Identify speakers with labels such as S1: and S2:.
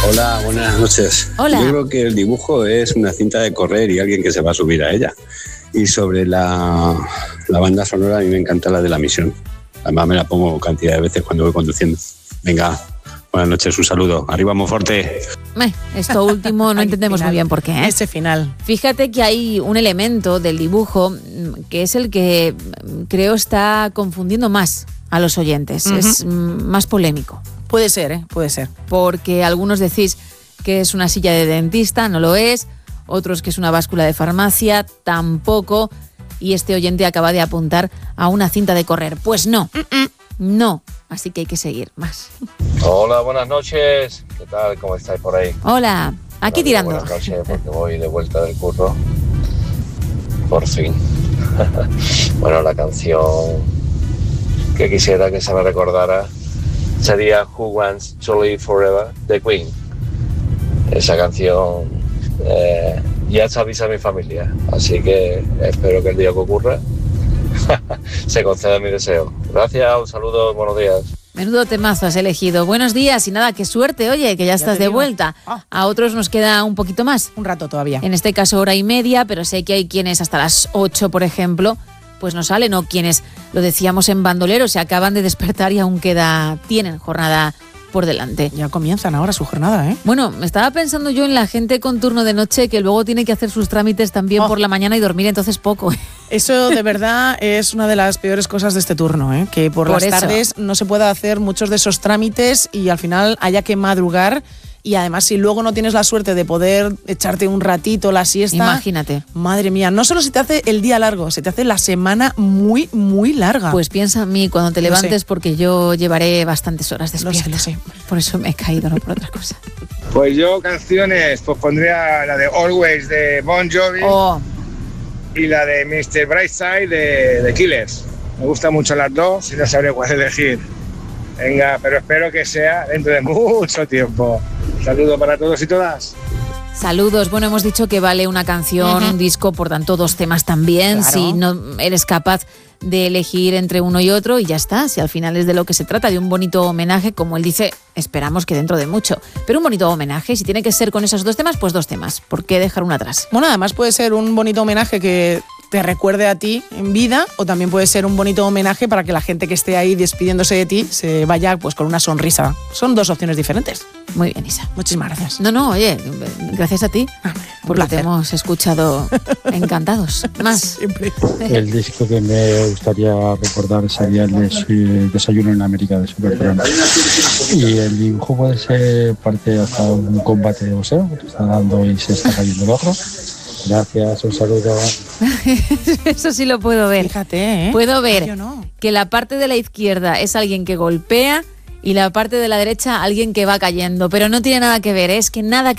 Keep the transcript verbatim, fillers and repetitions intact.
S1: Hola, buenas noches.
S2: Hola.
S1: Yo creo que el dibujo es una cinta de correr y alguien que se va a subir a ella. Y sobre la, la banda sonora, a mí me encanta la de La Misión. Además me la pongo cantidad de veces cuando voy conduciendo. Venga, buenas noches, un saludo. Arriba Monforte.
S2: Eh, esto último no entendemos muy bien por qué, ¿eh?
S3: Ese final.
S2: Fíjate que hay un elemento del dibujo que es el que creo está confundiendo más a los oyentes. Uh-huh. Es más polémico.
S3: Puede ser, ¿eh? Puede ser.
S2: Porque algunos decís que es una silla de dentista, no lo es. Otros que es una báscula de farmacia, tampoco. Y este oyente acaba de apuntar a una cinta de correr. Pues no, uh-uh. no. Así que hay que seguir más.
S4: Hola, buenas noches. ¿Qué tal? ¿Cómo estáis por ahí?
S2: Hola, aquí
S4: Hola,
S2: tirando.
S4: Buenas noches, porque voy de vuelta del curro. Por fin. Bueno, la canción que quisiera que se me recordara sería Who Wants to Live Forever, de Queen. Esa canción eh, ya se avisa a mi familia, así que espero que el día que ocurra se conceda mi deseo. Gracias, un saludo, buenos días.
S2: Menudo temazo has elegido. Buenos días y nada, qué suerte, oye, que ya, ya estás de vuelta. Ah. A otros nos queda un poquito más.
S3: Un rato todavía.
S2: En este caso hora y media, pero sé que hay quienes hasta las ocho, por ejemplo, pues no salen, o quienes, lo decíamos en Bandolero, se acaban de despertar y aún queda, tienen jornada por delante.
S3: Ya comienzan ahora su jornada, ¿eh?
S2: Bueno, estaba pensando yo en la gente con turno de noche que luego tiene que hacer sus trámites también oh. por la mañana y dormir entonces poco.
S3: Eso de verdad es una de las peores cosas de este turno, ¿eh? Que por, por las eso. tardes no se pueda hacer muchos de esos trámites y al final haya que madrugar. Y además, si luego no tienes la suerte de poder echarte un ratito la siesta...
S2: Imagínate.
S3: Madre mía, no solo se te hace el día largo, se te hace la semana muy, muy larga.
S2: Pues piensa en mí cuando te levantes, porque yo llevaré bastantes horas despierta.
S3: Lo sé, lo sé.
S2: Por eso me he caído, no por otra cosa.
S5: Pues yo canciones, pues pondría la de Always de Bon Jovi
S2: oh.
S5: y la de mister Brightside de, de Killers. Me gustan mucho las dos y no sabré cuál elegir. Venga, pero espero que sea dentro de mucho tiempo. Un saludo para todos y todas.
S2: Saludos. Bueno, hemos dicho que vale una canción, uh-huh. un disco, por tanto dos temas también. Claro. Si no eres capaz de elegir entre uno y otro y ya está. Si al final es de lo que se trata, de un bonito homenaje, como él dice, esperamos que dentro de mucho. Pero un bonito homenaje, si tiene que ser con esos dos temas, pues dos temas. ¿Por qué dejar uno atrás?
S3: Bueno, además puede ser un bonito homenaje que te recuerde a ti en vida, o también puede ser un bonito homenaje para que la gente que esté ahí despidiéndose de ti se vaya pues con una sonrisa. Son dos opciones diferentes.
S2: Muy bien, Isa.
S3: Muchísimas gracias.
S2: No, no, oye, gracias a ti, porque te hemos escuchado encantados. Más.
S3: Siempre.
S6: El disco que me gustaría recordar sería el de Desayuno en América de Supertramp. Y el dibujo puede ser parte hasta un combate de boxeo, que te está dando y se está cayendo el otro. Gracias, un saludo.
S2: Eso sí lo puedo ver.
S3: Fíjate, ¿eh?
S2: Puedo ver
S3: Ay, no.
S2: que la parte de la izquierda es alguien que golpea y la parte de la derecha alguien que va cayendo, pero no tiene nada que ver, ¿eh? Es que nada que